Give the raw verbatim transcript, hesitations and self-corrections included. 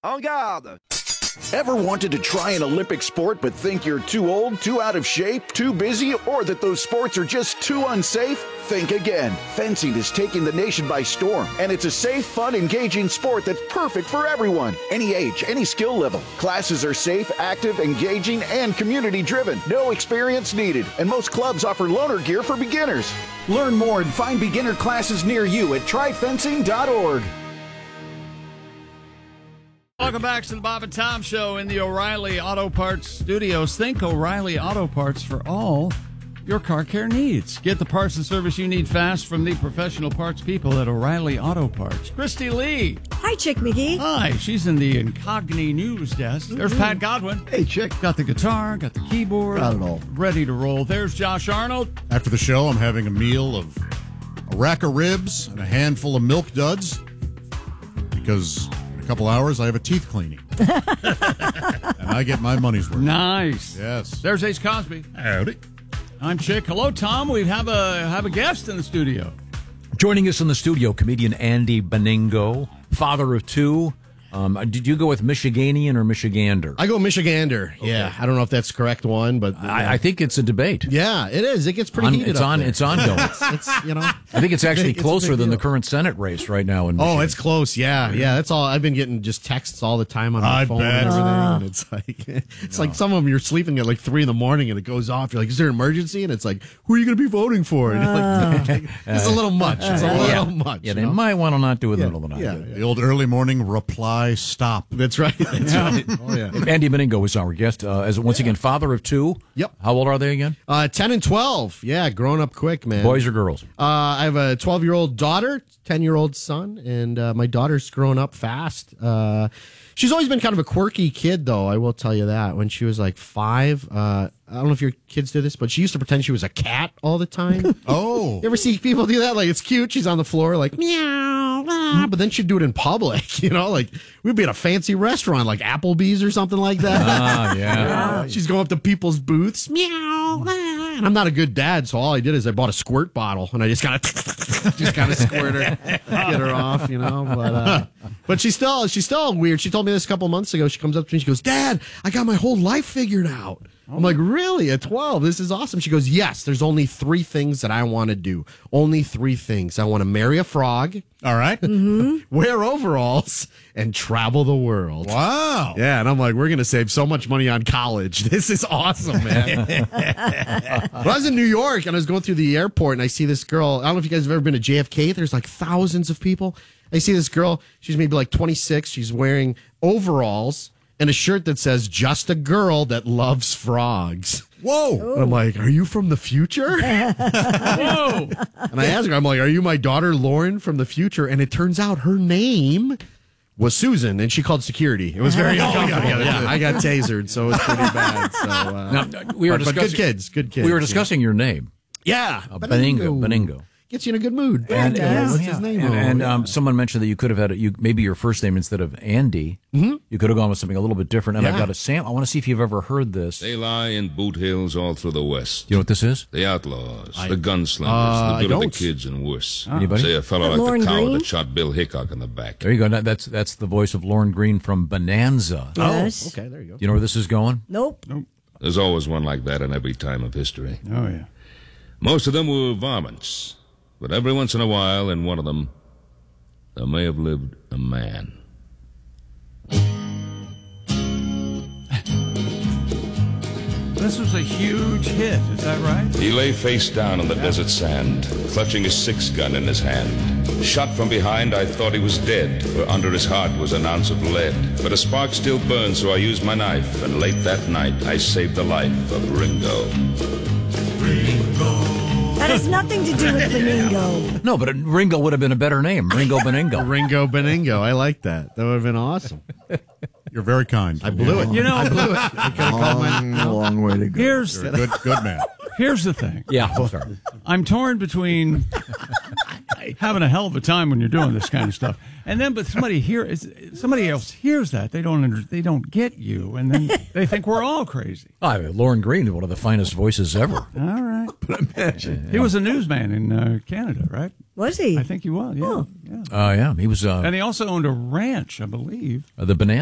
En garde! Ever wanted to try an Olympic sport but think you're too old, too out of shape, too busy, or that those sports are just too unsafe? Think again. Fencing is taking the nation by storm, and it's a safe, fun, engaging sport that's perfect for everyone. Any age, any skill level. Classes are safe, active, engaging, and community-driven. No experience needed, and most clubs offer loaner gear for beginners. Learn more and find beginner classes near you at try fencing dot org. Welcome back to the Bob and Tom Show in the O'Reilly Auto Parts studios. Think O'Reilly Auto Parts for all your car care needs. Get the parts and service you need fast from the professional parts people at O'Reilly Auto Parts. Christy Lee. Hi, Chick McGee. Hi. She's in the Incogni News desk. There's mm-hmm. Pat Godwin. Hey, Chick. Got the guitar, got the keyboard. Got it all. Ready to roll. There's Josh Arnold. After the show, I'm having a meal of a rack of ribs and a handful of Milk Duds because in a couple hours I have a teeth cleaning. And I get my money's worth. Nice. Yes. There's Ace Cosby. Howdy. I'm Chick. Hello, Tom. We have a have a guest in the studio. Joining us in the studio, comedian Andy Beningo, father of two. Um, did you go with Michiganian or Michigander? I go Michigander. Okay. Yeah, I don't know if that's the correct one, but uh, I, I think it's a debate. Yeah, it is. It gets pretty on, heated. It's up on. there. It's ongoing. it's, it's you know. I think it's actually it's closer than deal. the current Senate race right now. In Michigan. Oh, it's close. Yeah, yeah. That's all. I've been getting just texts all the time on my I phone bet. and everything. Uh. And it's like it's no. like some of them you're sleeping at like three in the morning and it goes off. You're like, is there an emergency? And it's like, who are you going to be voting for? And you're like, like, it's a little much. It's a little yeah. much. Yeah, they you know? might want to not do it yeah. in the middle of the night. Yeah. The old early morning reply stop. That's right. That's yeah. right. Oh, yeah. Andy Beningo is our guest. Uh, as once yeah. again, father of two. Yep. How old are they again? Uh, ten and twelve. Yeah, growing up quick, man. Boys or girls? Uh, I have a twelve-year-old daughter, ten-year-old son, and uh, my daughter's grown up fast. Uh, she's always been kind of a quirky kid, though, I will tell you that. When she was like five, uh, I don't know if your kids do this, but she used to pretend she was a cat all the time. Oh. You ever see people do that? Like, it's cute. She's on the floor like, meow, ah, but then she'd do it in public, you know? Like, we'd be at a fancy restaurant, like Applebee's or something like that. Ah, yeah. Yeah. She's going up to people's booths, meow, ah. And I'm not a good dad, so all I did is I bought a squirt bottle, and I just kind of just kind of squirt her, get her off, you know? But uh, but she's still, she's still weird. She told me this a couple months ago. She comes up to me, she goes, Dad, I got my whole life figured out. I'm like, really? At twelve? This is awesome. She goes, yes, there's only three things that I want to do. Only three things. I want to marry a frog. All right. Mm-hmm. Wear overalls and travel the world. Wow. Yeah, and I'm like, we're going to save so much money on college. This is awesome, man. When I was in New York and I was going through the airport and I see this girl. I don't know if you guys have ever been to J F K. There's like thousands of people. I see this girl. She's maybe like twenty-six. She's wearing overalls and a shirt that says, just a girl that loves frogs. Whoa. And I'm like, are you from the future? Whoa. And I asked her, I'm like, are you my daughter Lauren from the future? And it turns out her name was Susan, and she called security. It was very uncomfortable. Oh, yeah, I got tasered, so it was pretty bad. So, uh, now, we were but, but discussing, good kids, good kids. We were discussing yeah. your name. Yeah. Uh, Beningo. Beningo. Gets you in a good mood. And, yeah, what's yeah. his name? And, oh, and yeah. um, someone mentioned that you could have had a, you maybe your first name instead of Andy. Mm-hmm. You could have gone with something a little bit different. And yeah. I've got a sample. I want to see if you've ever heard this. They lie in boot hills all through the West. You know what this is? The outlaws, I, the gunslingers, uh, the good I of the don't. kids and worse. Oh. Anybody? Say a fellow like Lauren the coward Green? that shot Bill Hickok in the back. There you go. Now, that's that's the voice of Lauren Green from Bonanza. Yes. Oh, okay, there you go. Do you know where this is going? Nope. There's always one like that in every time of history. Oh, yeah. Most of them were varmints, but every once in a while, in one of them, there may have lived a man. This was a huge hit. Is that right? He lay face down on the desert sand, clutching his six-gun in his hand. Shot from behind, I thought he was dead, for under his heart was an ounce of lead. But a spark still burned, so I used my knife, and late that night I saved the life of Ringo. Ringo. That has nothing to do with Beningo. No, but Ringo would have been a better name. Ringo Beningo. Ringo Beningo. I like that. That would have been awesome. You're very kind. I blew it. You know, I blew it. I could have called my. long way to go. Here's You're a good, good man. here's the thing. Yeah, I'm sorry. I'm torn between having a hell of a time when you're doing this kind of stuff, and then but somebody here is somebody else hears that they don't under, they don't get you, and then they think we're all crazy. I mean, Lauren Green, one of the finest voices ever. All right, but imagine he was a newsman in uh, Canada, right? Was he? I think he was. Yeah, Oh. yeah. Oh, uh, yeah. He was. Uh, And he also owned a ranch, I believe. the Bonanza.